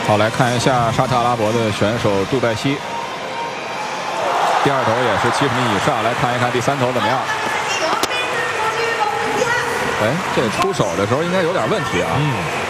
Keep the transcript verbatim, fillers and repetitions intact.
好，来看一下沙特阿拉伯的选手杜拜西，第二投也是七十米以上，来看一看第三投怎么样。哎，这出手的时候应该有点问题啊。 嗯。